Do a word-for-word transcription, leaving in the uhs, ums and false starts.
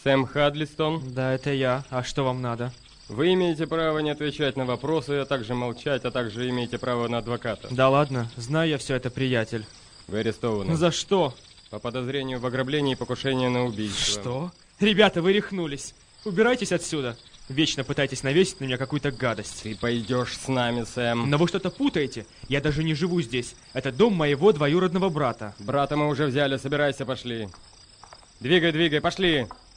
Сэм Хадлистон? Да, это я. А что вам надо? Вы имеете право не отвечать на вопросы, а также молчать, а также имеете право на адвоката. Да ладно, знаю я все это, приятель. Вы арестованы. За что? По подозрению в ограблении и покушении на убийство. Что? Ребята, вы рехнулись. Убирайтесь отсюда. Вечно пытаетесь навесить на меня какую-то гадость. Ты пойдешь с нами, Сэм. Но вы что-то путаете. Я даже не живу здесь. Это дом моего двоюродного брата. Брата мы уже взяли, собирайся, пошли. Двигай, двигай, пошли.